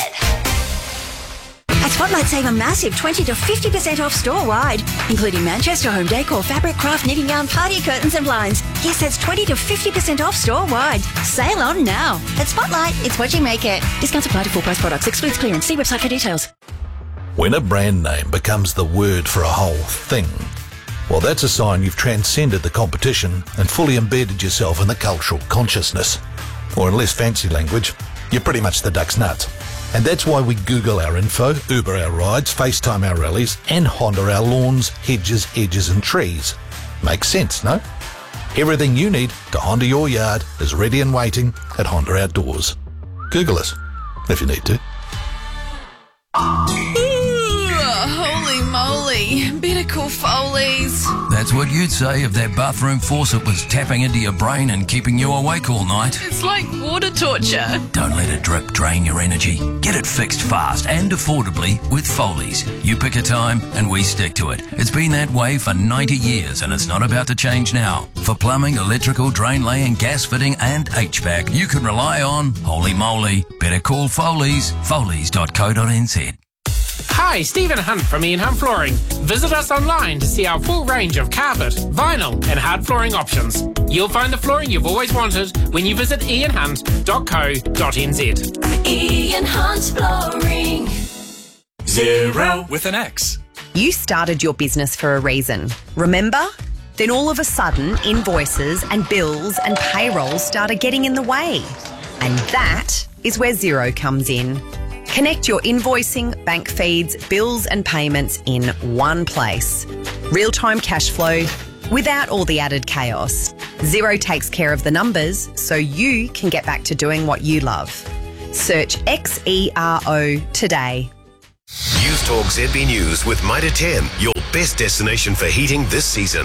Speaker 11: At Spotlight, save a massive 20 to 50% off store-wide, including Manchester home decor, fabric, craft, knitting yarn, party curtains and blinds. Yes, that's 20 to 50% off store-wide. Sale on now. At Spotlight, it's what you make it. Discounts apply to full-price products. Excludes clearance. See website for details.
Speaker 4: When a brand name becomes the word for a whole thing, well, that's a sign you've transcended the competition and fully embedded yourself in the cultural consciousness. Or in less fancy language, you're pretty much the duck's nuts. And that's why we Google our info, Uber our rides, FaceTime our rallies, and Honda our lawns, hedges, edges and trees. Makes sense, no? Everything you need to Honda your yard is ready and waiting at Honda Outdoors. Google us, if you need to.
Speaker 12: Holy moly, better call Foley's.
Speaker 25: That's what you'd say if that bathroom faucet was tapping into your brain and keeping you awake all night.
Speaker 12: It's like water torture.
Speaker 25: Don't let it drip drain your energy. Get it fixed fast and affordably with Foley's. You pick a time and we stick to it. It's been that way for 90 years and it's not about to change now. For plumbing, electrical, drain laying, gas fitting and HVAC, you can rely on Holy Moly. Better call Foley's. Foley's.co.nz.
Speaker 21: Hi, Stephen Hunt from Ian Hunt Flooring. Visit us online to see our full range of carpet, vinyl and hard flooring options. You'll find the flooring you've always wanted when you visit ianhunt.co.nz.
Speaker 22: Ian Hunt Flooring.
Speaker 7: Xero with an X.
Speaker 14: You started your business for a reason, remember? Then all of a sudden, invoices and bills and payroll started getting in the way. And that is where Xero comes in. Connect your invoicing, bank feeds, bills and payments in one place. Real-time cash flow without all the added chaos. Xero takes care of the numbers so you can get back to doing what you love. Search XERO today.
Speaker 10: News Talk ZB News with Mitre 10, your best destination for heating this season.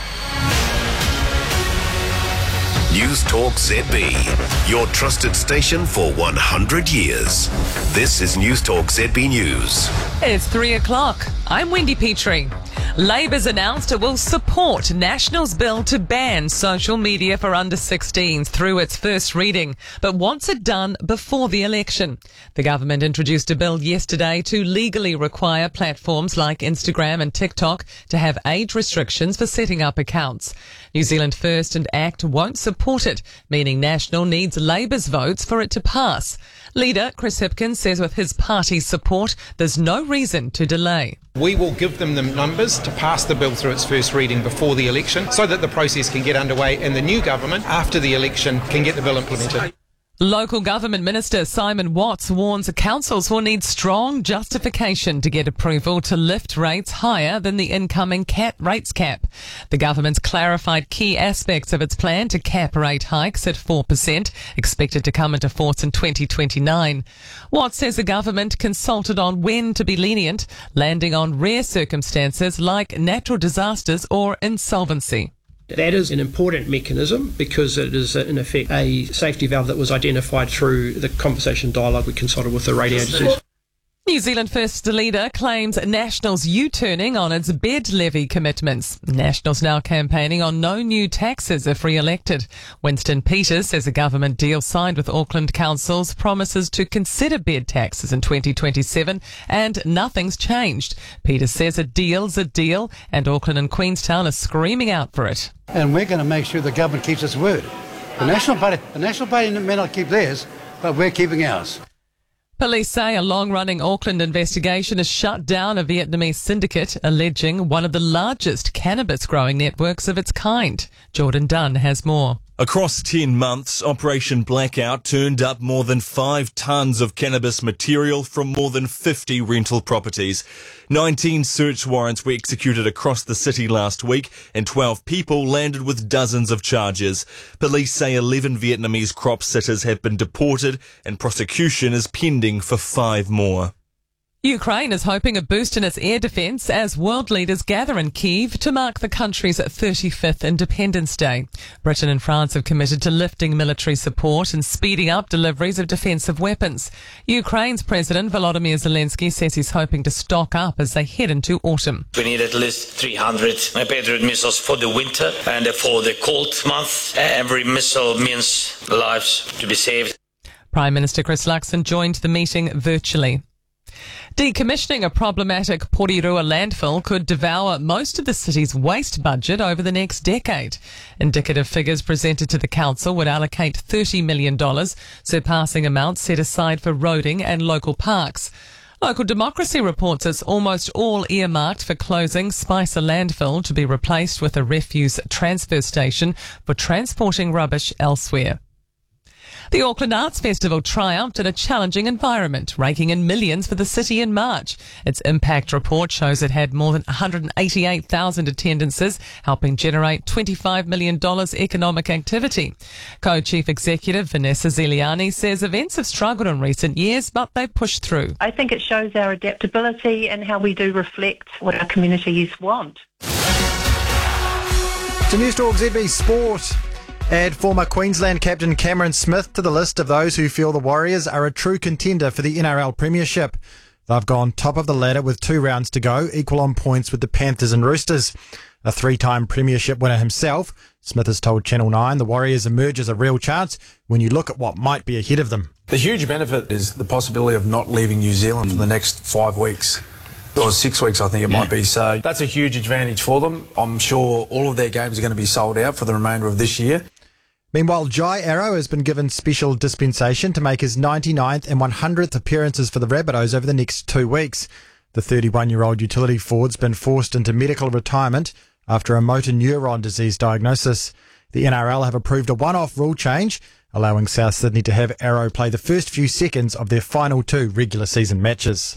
Speaker 10: News Talk ZB, your trusted station for 100 years. This is News Talk ZB News.
Speaker 15: It's 3 o'clock. I'm Wendy Petrie. Labor's announced it will support National's bill to ban social media for under 16s through its first reading, but wants it done before the election. The government introduced a bill yesterday to legally require platforms like Instagram and TikTok to have age restrictions for setting up accounts. New Zealand First and ACT won't support it, meaning National needs Labor's votes for it to pass. Leader Chris Hipkins says with his party's support, there's no reason to delay.
Speaker 18: We will give them the numbers to pass the bill through its first reading before the election so that the process can get underway and the new government, after the election, can get the bill implemented.
Speaker 15: Local Government Minister Simon Watts warns councils will need strong justification to get approval to lift rates higher than the incoming rates cap. The government's clarified key aspects of its plan to cap rate hikes at 4%, expected to come into force in 2029. Watts says the government consulted on when to be lenient, landing on rare circumstances like natural disasters or insolvency.
Speaker 19: That is an important mechanism because it is, in effect, a safety valve that was identified through the conversation dialogue we consulted with the rating agencies.
Speaker 15: New Zealand First leader claims National's U-turning on its bed levy commitments. National's now campaigning on no new taxes if re-elected. Winston Peters says a government deal signed with Auckland councils promises to consider bed taxes in 2027 and nothing's changed. Peters says a deal's a deal and Auckland and Queenstown are screaming out for it.
Speaker 26: And we're going to make sure the government keeps its word. The National Party may not keep theirs, but we're keeping ours.
Speaker 15: Police say a long-running Auckland investigation has shut down a Vietnamese syndicate alleging one of the largest cannabis growing networks of its kind. Jordan Dunn has more.
Speaker 27: Across 10 months, Operation Blackout turned up more than 5 tonnes of cannabis material from more than 50 rental properties. 19 search warrants were executed across the city last week and 12 people landed with dozens of charges. Police say 11 Vietnamese crop sitters have been deported and prosecution is pending for 5 more.
Speaker 15: Ukraine is hoping a boost in its air defence as world leaders gather in Kyiv to mark the country's 35th Independence Day. Britain and France have committed to lifting military support and speeding up deliveries of defensive weapons. Ukraine's President Volodymyr Zelensky says he's hoping to stock up as they head into autumn.
Speaker 28: We need at least 300 Patriot missiles for the winter and for the cold month. Every missile means lives to be saved.
Speaker 15: Prime Minister Chris Luxon joined the meeting virtually. Decommissioning a problematic Porirua landfill could devour most of the city's waste budget over the next decade. Indicative figures presented to the council would allocate $30 million, surpassing amounts set aside for roading and local parks. Local Democracy reports it's almost all earmarked for closing Spicer landfill to be replaced with a refuse transfer station for transporting rubbish elsewhere. The Auckland Arts Festival triumphed in a challenging environment, raking in millions for the city in March. Its impact report shows it had more than 188,000 attendances, helping generate $25 million economic activity. Co-Chief Executive Vanessa Zeliani says events have struggled in recent years, but they've pushed through.
Speaker 29: I think it shows our adaptability and how we do reflect what our communities want.
Speaker 30: To News Talk ZB Sport. Add former Queensland captain Cameron Smith to the list of those who feel the Warriors are a true contender for the NRL Premiership. They've gone top of the ladder with 2 rounds to go, equal on points with the Panthers and Roosters. A 3-time premiership winner himself, Smith has told Channel 9 the Warriors emerge as a real chance when you look at what might be ahead of them.
Speaker 2: The huge benefit is the possibility of not leaving New Zealand for the next 5 weeks. Or 6 weeks, I think it might be. So that's a huge advantage for them. I'm sure all of their games are going to be sold out for the remainder of this year.
Speaker 30: Meanwhile, Jai Arrow has been given special dispensation to make his 99th and 100th appearances for the Rabbitohs over the next 2 weeks. The 31-year-old utility forward's been forced into medical retirement after a motor neuron disease diagnosis. The NRL have approved a one-off rule change, allowing South Sydney to have Arrow play the first few seconds of their final 2 regular season matches.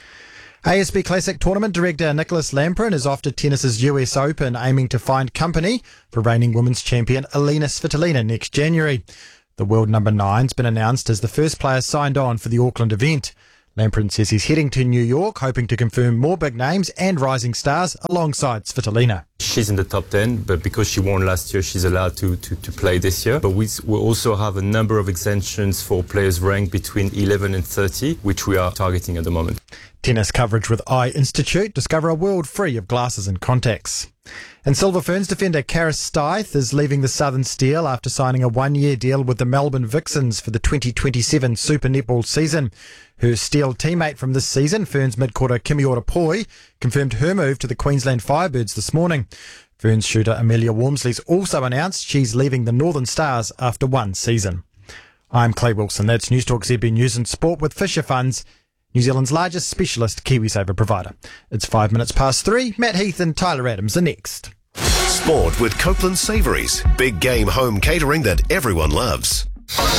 Speaker 30: ASB Classic Tournament director Nicholas Lamprin is off to tennis's US Open, aiming to find company for reigning women's champion Alina Svitolina next January. The world number 9's been announced as the first player signed on for the Auckland event. Lamprin says he's heading to New York, hoping to confirm more big names and rising stars alongside Svitolina.
Speaker 5: She's in the top 10, but because she won last year, she's allowed to play this year. But we also have a number of exemptions for players ranked between 11 and 30, which we are targeting at the moment.
Speaker 30: Tennis coverage with Eye Institute. Discover a world free of glasses and contacts. And Silver Ferns defender Karis Stith is leaving the Southern Steel after signing a 1-year deal with the Melbourne Vixens for the 2027 Super Netball season. Her Steel teammate from this season, Ferns midcourter Kimiora Poi, confirmed her move to the Queensland Firebirds this morning. Ferns shooter Amelia Wormsley's also announced she's leaving the Northern Stars after 1 season. I'm Clay Wilson. That's News Talk ZB News and Sport with Fisher Funds, New Zealand's largest specialist KiwiSaver provider. It's 5 minutes past 3. Matt Heath and Tyler Adams are next.
Speaker 10: Sport with Copeland Savouries. Big game home catering that everyone loves.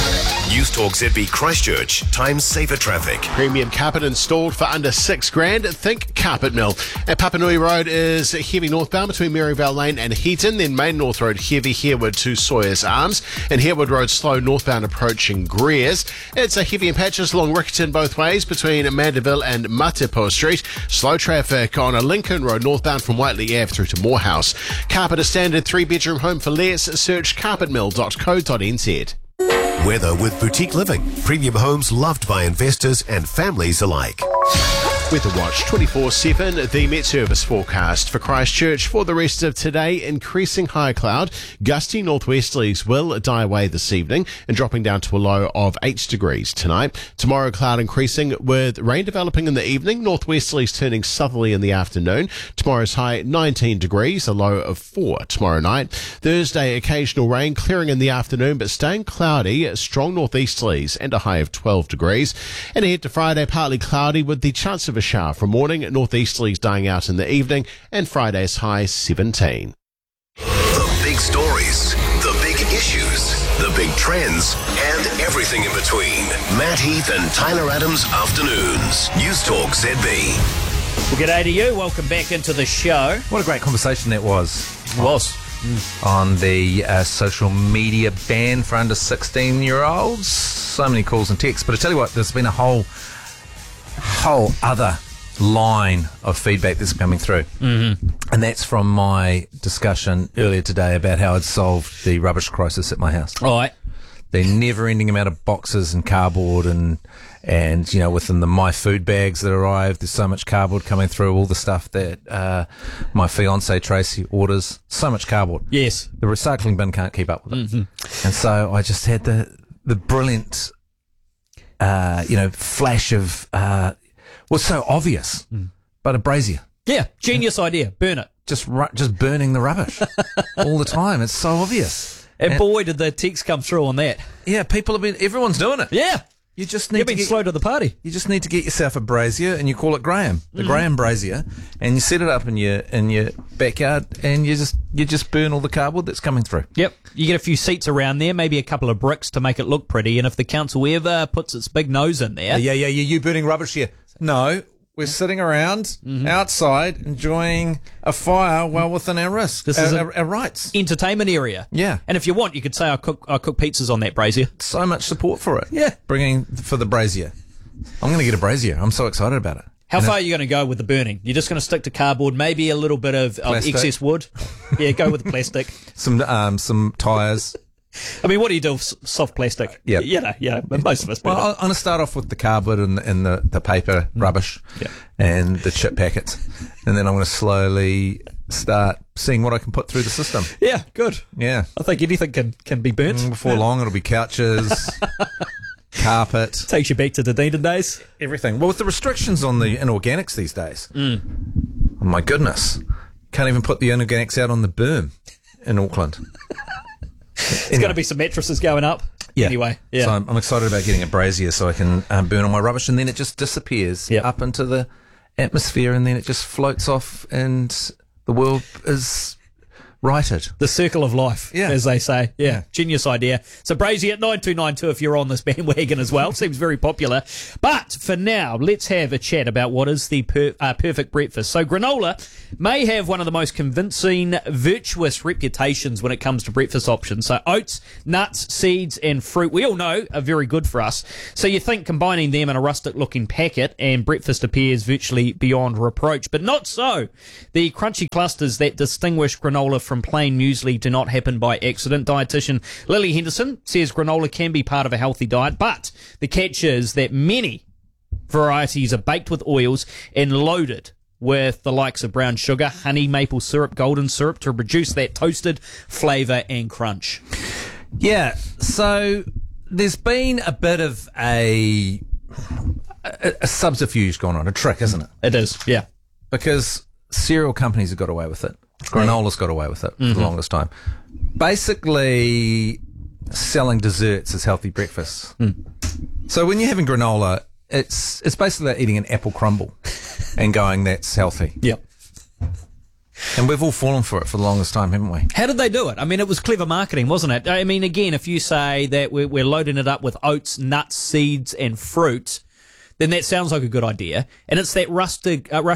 Speaker 10: News Talk ZB Christchurch. Time saver traffic.
Speaker 6: Premium carpet installed for under $6,000. Think Carpet Mill. At Papanui Road is heavy northbound between Maryvale Lane and Heaton. Then Main North Road heavy Harewood to Sawyers Arms. And Harewood Road slow northbound approaching Greers. It's a heavy in patches along Rickerton both ways between Mandeville and Matipo Street. Slow traffic on a Lincoln Road northbound from Whiteley Ave through to Morehouse. Carpet a standard 3-bedroom home for less. Search carpetmill.co.nz.
Speaker 10: Weather with Boutique Living. Premium homes loved by investors and families alike.
Speaker 6: Weather Watch 24/7, the Met Service forecast for Christchurch for the rest of today. Increasing high cloud, gusty northwesterlies will die away this evening and dropping down to a low of 8 degrees tonight. Tomorrow cloud increasing with rain developing in the evening, northwesterlies turning southerly in the afternoon. Tomorrow's high 19 degrees, a low of 4 tomorrow night. Thursday occasional rain clearing in the afternoon but staying cloudy, strong northeasterlies and a high of 12 degrees. And ahead to Friday, partly cloudy with the chance of a shower from morning, northeasterlies dying out in the evening, and Friday's high 17.
Speaker 10: The big stories, the big issues, the big trends, and everything in between. Matt Heath and Tyler Adams Afternoons. News Talk ZB.
Speaker 3: Well, g'day to you. Welcome back into the show.
Speaker 1: What a great conversation that was.
Speaker 3: It was.
Speaker 1: On the social media ban for under 16-year-olds. So many calls and texts. But I tell you what, there's been a whole other line of feedback that's coming through.
Speaker 3: Mm-hmm.
Speaker 1: And that's from my discussion earlier today about how I'd solved the rubbish crisis at my house.
Speaker 3: All right.
Speaker 1: The never-ending amount of boxes and cardboard and you know, within the My Food bags that arrive, there's so much cardboard coming through, all the stuff that my fiancée Tracy orders, so much cardboard.
Speaker 3: Yes.
Speaker 1: The recycling bin can't keep up with it.
Speaker 3: Mm-hmm.
Speaker 1: And so I just had the brilliant flash of was so obvious, but a brazier.
Speaker 3: Yeah, genius idea. Burn it.
Speaker 1: Just burning the rubbish all the time. It's so obvious.
Speaker 3: And boy, did the text come through on that.
Speaker 1: Yeah, everyone's doing it.
Speaker 3: Yeah.
Speaker 1: You just need
Speaker 3: You've been slow to the party.
Speaker 1: You just need to get yourself a brazier, and you call it Graham, the Graham brazier, and you set it up in your backyard, and you just burn all the cardboard that's coming through.
Speaker 3: Yep. You get a few seats around there, maybe a couple of bricks to make it look pretty, and if the council ever puts its big nose in there...
Speaker 1: Yeah, you burning rubbish here. No, we're sitting around outside enjoying a fire well within our risk.
Speaker 3: This is
Speaker 1: our rights.
Speaker 3: Entertainment area.
Speaker 1: Yeah.
Speaker 3: And if you want, you could say I cook pizzas on that brazier.
Speaker 1: So much support for it.
Speaker 3: Yeah.
Speaker 1: Bringing for the brazier. I'm going to get a brazier. I'm so excited about it.
Speaker 3: How far are you going to go with the burning? You're just going to stick to cardboard, maybe a little bit of excess wood. Yeah, go with the plastic.
Speaker 1: Some tyres.
Speaker 3: I mean, what do you do with soft plastic?
Speaker 1: Yeah.
Speaker 3: Yeah, most of us.
Speaker 1: Well, I'm going to start off with the cardboard and the paper rubbish and the chip packets. And then I'm going to slowly start seeing what I can put through the system.
Speaker 3: Yeah, good.
Speaker 1: Yeah.
Speaker 3: I think anything can be burnt.
Speaker 1: Before long, it'll be couches, carpet.
Speaker 3: Takes you back to the Dunedin days.
Speaker 1: Everything. Well, with the restrictions on the inorganics these days, oh my goodness. Can't even put the inorganics out on the berm in Auckland.
Speaker 3: There's going to be some mattresses going up.
Speaker 1: Yeah.
Speaker 3: Anyway, yeah.
Speaker 1: So I'm excited about getting a brazier so I can burn all my rubbish, and then it just disappears up into the atmosphere, and then it just floats off, and the world is righted.
Speaker 3: The circle of life, as they say. Yeah, genius idea. So Brazy at 9292 if you're on this bandwagon as well. Seems very popular. But for now, let's have a chat about what is the perfect breakfast. So granola may have one of the most convincing, virtuous reputations when it comes to breakfast options. So oats, nuts, seeds and fruit, we all know are very good for us. So you think combining them in a rustic-looking packet and breakfast appears virtually beyond reproach. But not so. The crunchy clusters that distinguish granola from plain muesli do not happen by accident. Dietitian Lily Henderson says granola can be part of a healthy diet, but the catch is that many varieties are baked with oils and loaded with the likes of brown sugar, honey, maple syrup, golden syrup to produce that toasted flavour and crunch.
Speaker 1: Yeah, so there's been a bit of a subterfuge going on, a trick, isn't it?
Speaker 3: It is, yeah.
Speaker 1: Because cereal companies have got away with it. Granola's got away with it for the longest time. Basically, selling desserts as healthy breakfasts. So when you're having granola, it's basically like eating an apple crumble and going, that's healthy.
Speaker 3: Yep.
Speaker 1: And we've all fallen for it for the longest time, haven't we?
Speaker 3: How did they do it? I mean, it was clever marketing, wasn't it? I mean, again, if you say that we're loading it up with oats, nuts, seeds and fruit, then that sounds like a good idea. And it's that rustic kind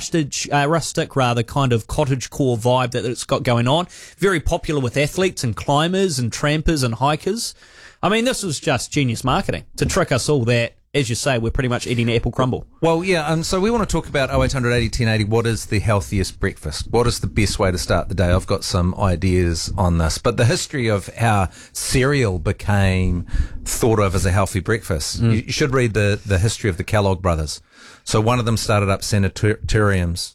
Speaker 3: of cottagecore vibe that it's got going on. Very popular with athletes and climbers and trampers and hikers. I mean, this was just genius marketing to trick us all that, as you say, we're pretty much eating apple crumble.
Speaker 1: Well, yeah, so we want to talk about 0800 80 1080. What is the healthiest breakfast? What is the best way to start the day? I've got some ideas on this. But the history of how cereal became thought of as a healthy breakfast, you should read the history of the Kellogg brothers. So one of them started up sanatoriums,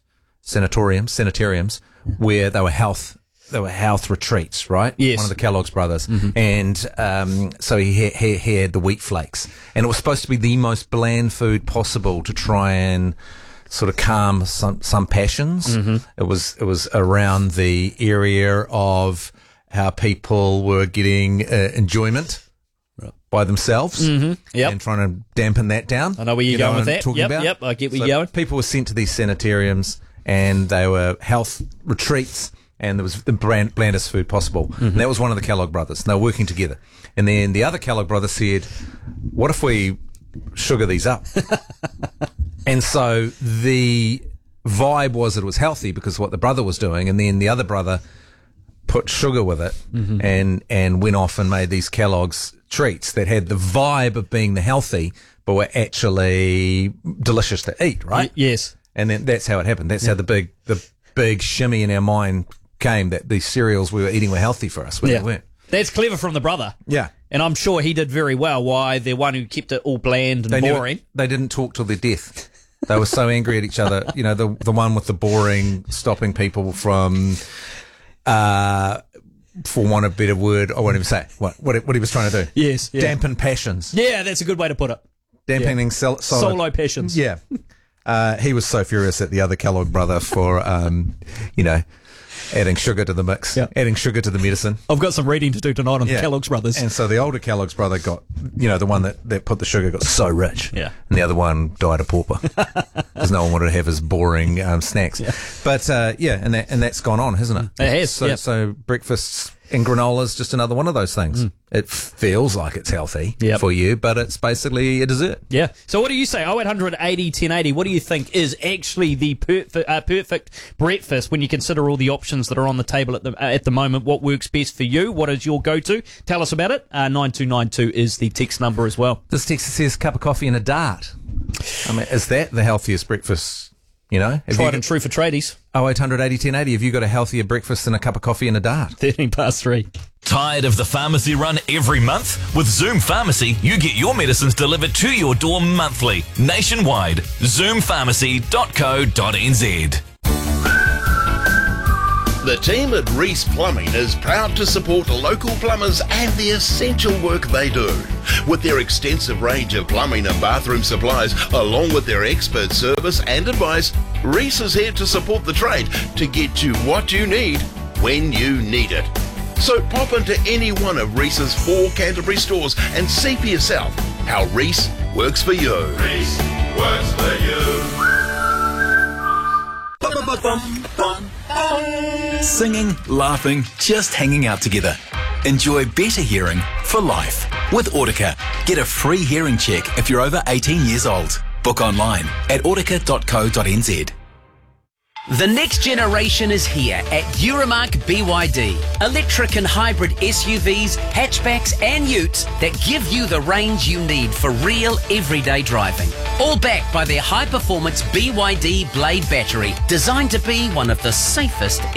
Speaker 1: where they were health retreats, right?
Speaker 3: Yes.
Speaker 1: One of the Kellogg's brothers. And so he had the wheat flakes. And it was supposed to be the most bland food possible to try and sort of calm some passions. It was around the area of how people were getting enjoyment by themselves and trying to dampen that down.
Speaker 3: I know where you're going with that.
Speaker 1: Yep,
Speaker 3: I get where you're going.
Speaker 1: People were sent to these sanitariums and they were health retreats. And there was the blandest food possible. And that was one of the Kellogg brothers. And they were working together. And then the other Kellogg brother said, what if we sugar these up? And so the vibe was that it was healthy because of what the brother was doing. And then the other brother put sugar with it and went off and made these Kellogg's treats that had the vibe of being the healthy, but were actually delicious to eat, right?
Speaker 3: Yes.
Speaker 1: And then that's how it happened. That's how the big shimmy in our mind came that these cereals we were eating were healthy for us when they weren't.
Speaker 3: That's clever from the brother.
Speaker 1: Yeah.
Speaker 3: And I'm sure he did very well. Why the one who kept it all bland and boring.
Speaker 1: They didn't talk till their death. They were so angry at each other. You know, the one with the boring, stopping people from, for want of a better word, I won't even say what he was trying to do.
Speaker 3: Yes. Yeah.
Speaker 1: Dampen passions.
Speaker 3: Yeah, that's a good way to put it.
Speaker 1: Dampening
Speaker 3: solo passions.
Speaker 1: Yeah. He was so furious at the other Kellogg brother for, adding sugar to the mix, adding sugar to the medicine.
Speaker 3: I've got some reading to do tonight on the Kellogg's brothers.
Speaker 1: And so the older Kellogg's brother got, the one that put the sugar got so rich.
Speaker 3: Yeah.
Speaker 1: And the other one died a pauper because no one wanted to have his boring snacks. Yeah. But, and that's gone on, hasn't it?
Speaker 3: It has,
Speaker 1: So breakfasts and granola's just another one of those things. It feels like it's healthy for you, but it's basically a dessert.
Speaker 3: Yeah. So what do you say? 0800 80 1080. What do you think is actually the perfect breakfast when you consider all the options that are on the table at the moment? What works best for you? What is your go-to? Tell us about it. 9292 is the text number as well.
Speaker 1: This text says cup of coffee and a dart. I mean, is that the healthiest breakfast? You know,
Speaker 3: tried and true for tradies.
Speaker 1: 0800 80 1080. Have you got a healthier breakfast than a cup of coffee and a dart?
Speaker 3: 3:13.
Speaker 7: Tired of the pharmacy run every month? With Zoom Pharmacy, you get your medicines delivered to your door monthly, nationwide. ZoomPharmacy.co.nz.
Speaker 4: The team at Reese Plumbing is proud to support local plumbers and the essential work they do. With their extensive range of plumbing and bathroom supplies, along with their expert service and advice, Reese is here to support the trade to get you what you need when you need it. So pop into any one of Reese's 4 Canterbury stores and see for yourself how Reese works for you.
Speaker 10: Reese works for you.
Speaker 8: Singing, laughing, just hanging out together. Enjoy better hearing for life. With Audica, get a free hearing check if you're over 18 years old. Book online at audica.co.nz.
Speaker 9: The next generation is here at Euromark BYD. Electric and hybrid SUVs, hatchbacks and utes that give you the range you need for real everyday driving. All backed by their high-performance BYD Blade battery, designed to be one of the safest